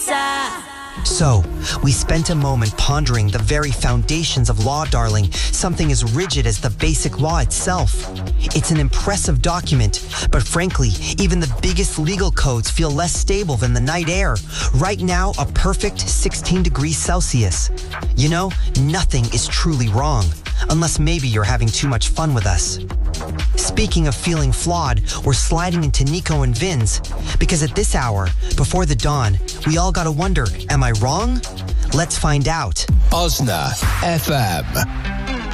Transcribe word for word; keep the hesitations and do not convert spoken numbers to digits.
piazza. So, we spent a moment pondering the very foundations of law, darling, something as rigid as the basic law itself. It's an impressive document, but frankly, even the biggest legal codes feel less stable than the night air. Right now, a perfect sixteen degrees Celsius. You know, nothing is truly wrong, unless maybe you're having too much fun with us. Speaking of feeling flawed, we're sliding into Nico and Vin's, because at this hour, before the dawn, we all gotta wonder, am I wrong? Let's find out. Osna F M.